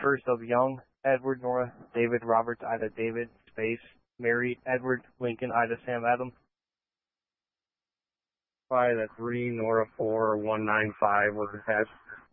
21st of Young, Edward, Nora, David, Robert, Ida, David, space, Mary, Edward, Lincoln, Ida, Sam, Adam. 5 at 3, Nora 4, 195 was attached.